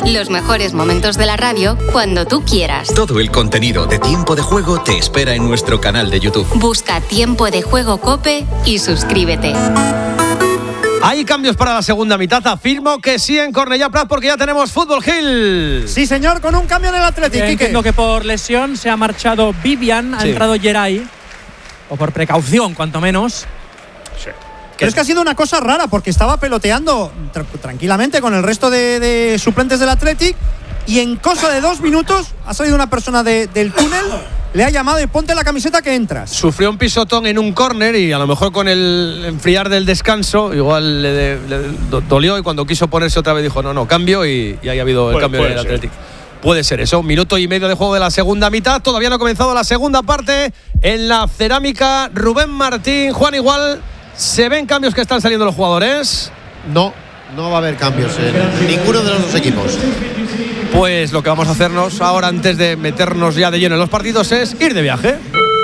Los mejores momentos de la radio cuando tú quieras. Todo el contenido de Tiempo de Juego te espera en nuestro canal de YouTube. Busca Tiempo de Juego COPE y suscríbete. ¿Hay cambios para la segunda mitad? Afirmo que sí en Cornellà Prat porque ya tenemos Fútbol Hill. Sí, señor, con un cambio en el Athletic. Entiendo que por lesión se ha marchado Vivian, ha entrado Geray, o por precaución, cuanto menos. Sí. Pero es que ha sido una cosa rara porque estaba peloteando tranquilamente con el resto de suplentes del Athletic y en cosa de 2 minutos ha salido una persona del túnel, le ha llamado y ponte la camiseta que entras. Sufrió un pisotón en un córner y a lo mejor con el enfriar del descanso igual le dolió y cuando quiso ponerse otra vez dijo no, cambio y ahí ha habido el cambio en el Athletic. Puede ser eso, 1 minuto y medio de juego de la segunda mitad, todavía no ha comenzado la segunda parte en la Cerámica. Rubén Martín, Juan, igual ¿se ven cambios que están saliendo los jugadores? No va a haber cambios en ninguno de los dos equipos. Pues lo que vamos a hacernos ahora antes de meternos ya de lleno en los partidos es ir de viaje.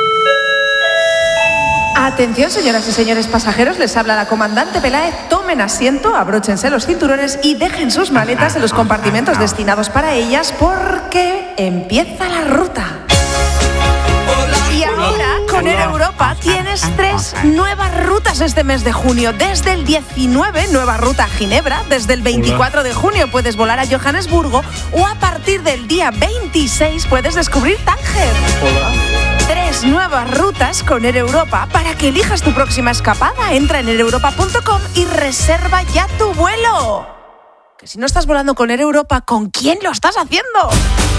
Atención, señoras y señores pasajeros, les habla la comandante Peláez. Tomen asiento, abróchense los cinturones y dejen sus maletas en los compartimentos destinados para ellas porque empieza la ruta. Y ahora, con Air Europa, tienes 3 nuevas rutas este mes de junio. Desde el 19, nueva ruta a Ginebra. Desde el 24 de junio puedes volar a Johannesburgo. O a partir del día 26 puedes descubrir Tánger. 3 nuevas rutas con Air Europa para que elijas tu próxima escapada. Entra en aireuropa.com y reserva ya tu vuelo. Que si no estás volando con Air Europa, ¿con quién lo estás haciendo?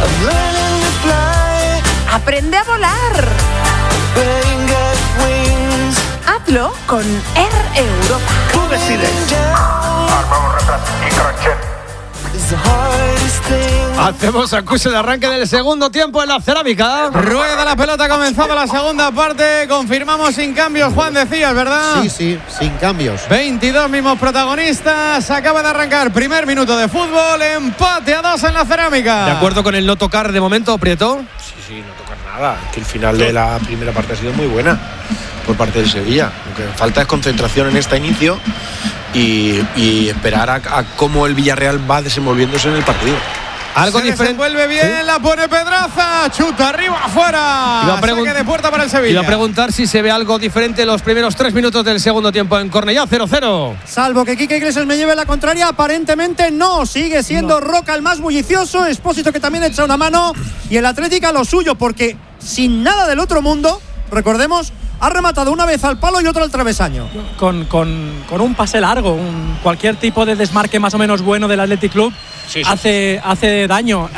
¡Aprende a volar! Hazlo con Air Europa. Tú decides. Armamos retraso y crochet. Hacemos acuse de arranque del segundo tiempo en la Cerámica. Rueda la pelota, ha comenzado la segunda parte. Confirmamos sin cambios, Juan, decías, ¿verdad? Sí, sin cambios. 22 mismos protagonistas. Acaba de arrancar primer minuto de fútbol. Empate a 2 en la Cerámica. ¿De acuerdo con el no tocar de momento, Prieto? Sí, no tocar nada. Que el final de la primera parte ha sido muy buena por parte del Sevilla. Lo que falta es concentración en este inicio y esperar a cómo el Villarreal va desenvolviéndose en el partido. Algo diferente. Vuelve bien, ¿sí? La pone Pedraza, chuta arriba, afuera. Saque de puerta para el Sevilla. Iba a preguntar si se ve algo diferente en los primeros 3 minutos del segundo tiempo en Cornellà, 0-0. Salvo que Quique Iglesias me lleve la contraria, aparentemente no. Sigue siendo Roca el más bullicioso, Expósito que también echa una mano y el Atlético a lo suyo, porque sin nada del otro mundo, recordemos, ha rematado una vez al palo y otra al travesaño. Con un pase largo, cualquier tipo de desmarque más o menos bueno del Athletic Club hace daño.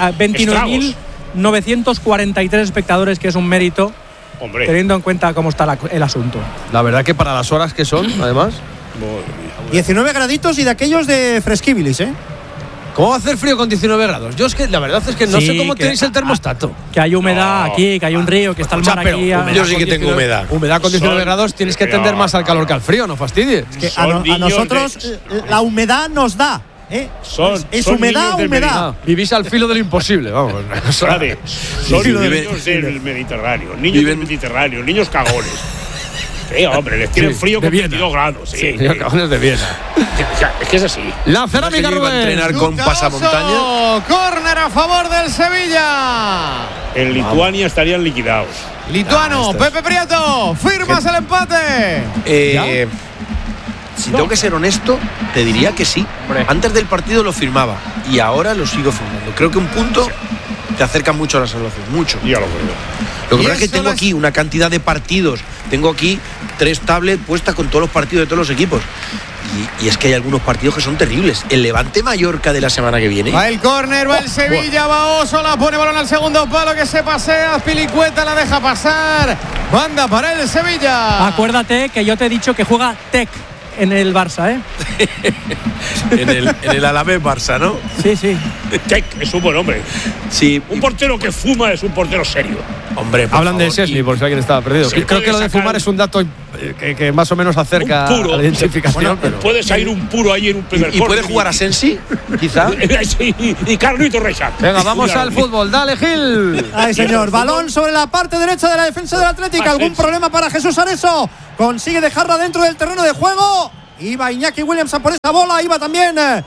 29.943 espectadores, que es un mérito, teniendo en cuenta cómo está el asunto. La verdad que para las horas que son, además. 19 graditos y de aquellos de fresquibilis, ¿eh? ¿Cómo va a hacer frío con 19 grados? Yo es que la verdad es que no sé cómo tenéis el termostato. Que hay humedad aquí, que hay un río, que está el mar aquí. Yo sí que tengo humedad. Humedad con 19 grados tienes que tender más al calor que al frío, no fastidies. Es que a nosotros la humedad nos da. Es humedad. Vivís al filo del imposible, vamos. Son niños del Mediterráneo, niños cagones. Sí, hombre, les tienen frío con 22 grados. Sí, cagones de Viena. Es que es así. La Cerámica, Rubén. A entrenar con pasamontaña. Córner a favor del Sevilla. En Lituania estarían liquidados. Lituano, Pepe Prieto, firmas el empate. Si tengo que ser honesto, te diría que sí. Antes del partido lo firmaba y ahora lo sigo firmando. Creo que un punto te acerca mucho a la salvación, mucho. Ya lo creo. Lo que pasa es que tengo aquí una cantidad de partidos. Tengo aquí 3 tablets puestas con todos los partidos de todos los equipos. Y es que hay algunos partidos que son terribles. El Levante Mallorca de la semana que viene. Va el córner, va el Sevilla, va Osola, pone balón al segundo palo que se pasea. Pilicueta la deja pasar. Banda para el Sevilla. Acuérdate que yo te he dicho que juega Tec en el Barça, ¿eh? en el Alavés Barça, ¿no? Sí. Tec es un buen hombre. Sí. Un portero que fuma es un portero serio. Hombre, hablan de Szczęsny, por si alguien estaba perdido. Creo que lo de fumar es un dato que más o menos acerca a la identificación. Puede salir un puro ahí en un primer ¿Y puede jugar a Sensi, quizá? Sí, y Carlito Reixac. Venga, vamos al fútbol. Dale, Gil. Ay, señor. Balón sobre la parte derecha de la defensa del Atlético. ¿Algún problema para Jesús Areso? Consigue dejarla dentro del terreno de juego. Iba Iñaki Williams a por esa bola. Iba también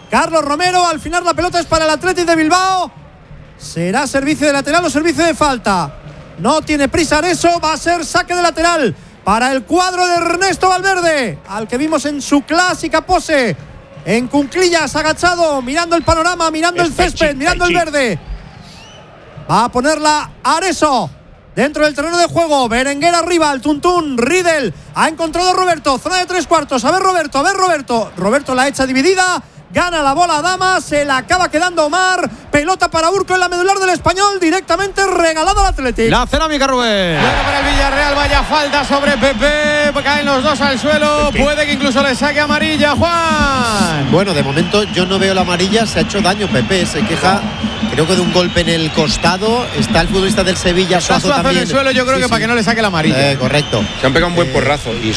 Carlos Romero. Al final la pelota es para el Athletic de Bilbao. ¿Será servicio de lateral o servicio de falta? No tiene prisa Areso. Va a ser saque de lateral para el cuadro de Ernesto Valverde, al que vimos en su clásica pose en cuclillas, agachado, mirando el panorama, mirando el césped, mirando el verde. Va a ponerla Areso dentro del terreno de juego. Berenguer arriba, el tuntún. Riedel ha encontrado a Roberto, zona de 3/4. A ver Roberto. Roberto la echa dividida. Gana la bola Adama, se la acaba quedando Omar. Pelota para Urco en la medular del Español, directamente regalado al Athletic. La cerámica, Rubén. Bueno, para el Villarreal, vaya falta sobre Pepe. Caen los dos al suelo. Puede que incluso le saque amarilla, Juan. Bueno, de momento yo no veo la amarilla. Se ha hecho daño Pepe, se queja, creo que de un golpe en el costado. Está el futbolista del Sevilla, Suazo también en el suelo, yo creo que para que no le saque la amarilla. Correcto. Se han pegado un buen porrazo. Y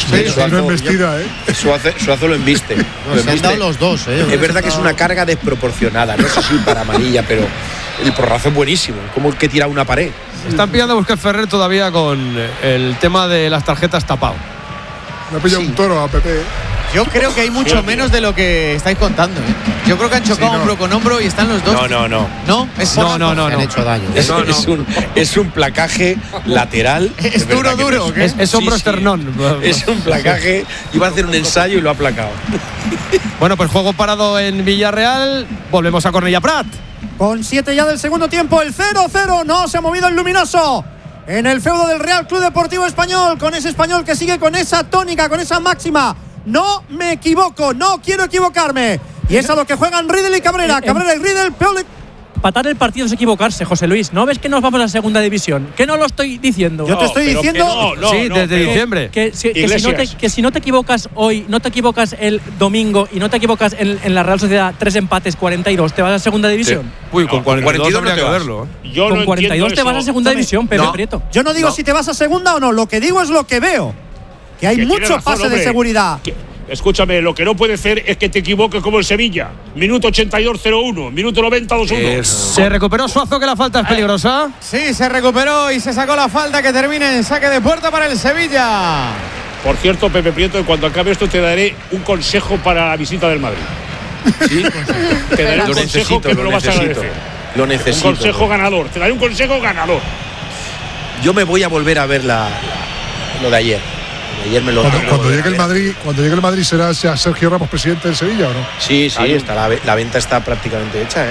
Suazo lo embiste. Se han dado los dos, Es verdad que es una carga desproporcionada. No sé si para amarilla, pero el porrazo es buenísimo. Como que tira una pared. Están pillando a Busquets Ferrer todavía con el tema de las tarjetas tapado. Me ha pillado un toro a Pepe. Yo creo que hay mucho menos de lo que estáis contando. Yo creo que han chocado hombro con hombro y están los dos. No. ¿No? No. Han hecho daño. Es un placaje lateral. Es duro. Es hombro esternón. Es un placaje. Iba a hacer un ensayo y lo ha placado. Bueno, pues juego parado en Villarreal. Volvemos a Cornellà Prat. Con 7 ya del segundo tiempo, el 0-0. No se ha movido el luminoso en el feudo del Real Club Deportivo Español. Con ese Español que sigue con esa tónica, con esa máxima. No me equivoco, no quiero equivocarme. Y es a lo que juegan Riedel y Cabrera. Cabrera y Riedel, peor. Empatar el partido es equivocarse, José Luis. ¿No ves que nos vamos a segunda división? ¿Que no lo estoy diciendo? Yo te estoy diciendo… desde diciembre. Que si no te equivocas hoy, no te equivocas el domingo y no te equivocas en la Real Sociedad, 3 empates, 42, ¿te vas a segunda división? Sí. Uy, con 42 habría que verlo. Con 42 te vas a segunda división, Pepe Prieto. Yo no digo si te vas a segunda o no, lo que digo es lo que veo. Que hay mucho pase de seguridad. Escúchame, lo que no puede ser es que te equivoques como el Sevilla. Minuto 82-0-1, minuto 90-2-1. Se recuperó Suazo, que la falta es peligrosa. Sí, se recuperó y se sacó la falta que termina en saque de puerta para el Sevilla. Por cierto, Pepe Prieto, cuando acabe esto te daré un consejo para la visita del Madrid. ¿Sí? Te daré un consejo que me lo vas a agradecer. Lo necesito. Un consejo ganador. Te daré un consejo ganador. Yo me voy a volver a ver lo de ayer. Ayer me lo cuando llegue el Madrid será Sergio Ramos presidente del Sevilla, ¿o no? Sí, está la venta está prácticamente hecha,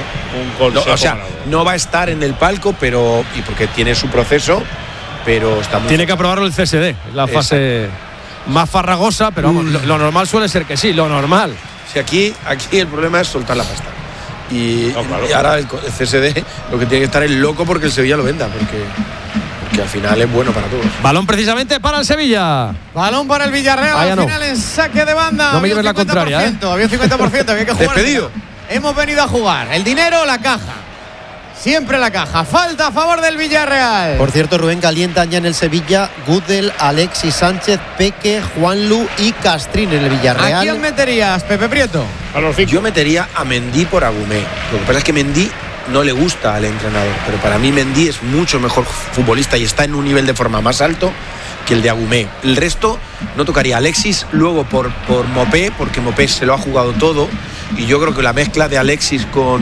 no va a estar en el palco, pero y porque tiene su proceso, pero está muy tiene que aprobarlo el CSD, la fase más farragosa, pero vamos, lo normal suele ser que sí, lo normal. Sí, aquí el problema es soltar la pasta. Y ahora el CSD lo que tiene que estar es loco porque el Sevilla lo venda, porque al final es bueno para todos. Balón precisamente para el Sevilla. Balón para el Villarreal. Al final en saque de banda. No me lleves la contraria, Había un 50%, había que jugar. Despedido. Hemos venido a jugar. El dinero, la caja. Siempre la caja. Falta a favor del Villarreal. Por cierto, Rubén, calientan ya en el Sevilla Gudel, Alexis Sánchez, Peque, Juanlu y Castrín en el Villarreal. ¿A quién meterías, Pepe Prieto? Yo metería a Mendy por Agumé. Lo que pasa es que Mendy no le gusta al entrenador, pero para mí Mendy es mucho mejor futbolista y está en un nivel de forma más alto que el de Agumé. El resto no tocaría. Alexis luego por Mopé, porque Mopé se lo ha jugado todo y yo creo que la mezcla de Alexis con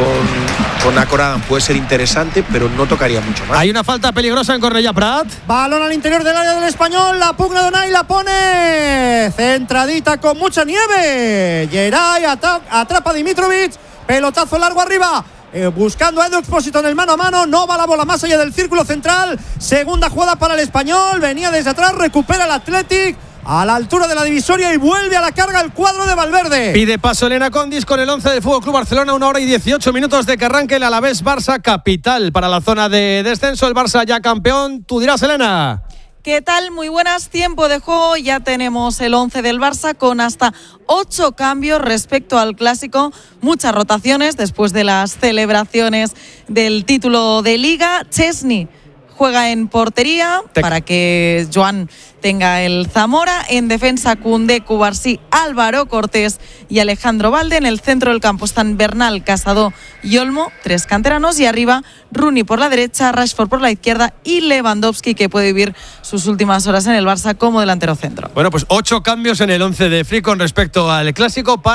Akoran puede ser interesante, pero no tocaría mucho más. Hay una falta peligrosa en Cornellà Prat. Balón al interior del área del Español, la pugna de Unai, la pone centradita con mucha nieve. Geray atrapa a Dimitrovic, pelotazo largo arriba. Buscando a Edu Expósito en el mano a mano, no va la bola más allá del círculo central. Segunda jugada para el Español, venía desde atrás, recupera el Athletic a la altura de la divisoria y vuelve a la carga el cuadro de Valverde. Pide paso Elena Condis con el 11 del Fútbol Club Barcelona, 1 hora y 18 minutos de que arranque el Alavés Barça capital para la zona de descenso. El Barça ya campeón, tú dirás, Elena. ¿Qué tal? Muy buenas, tiempo de juego, ya tenemos el 11 del Barça con hasta 8 cambios respecto al Clásico, muchas rotaciones después de las celebraciones del título de Liga. Chesney juega en portería para que Joan tenga el Zamora. En defensa, Koundé, Cubarsí, Álvaro Cortés y Alejandro Valde. En el centro del campo están Bernal, Casado y Olmo, 3 canteranos. Y arriba, Rooney por la derecha, Rashford por la izquierda y Lewandowski, que puede vivir sus últimas horas en el Barça como delantero centro. Bueno, pues 8 cambios en el 11 de Flick con respecto al Clásico.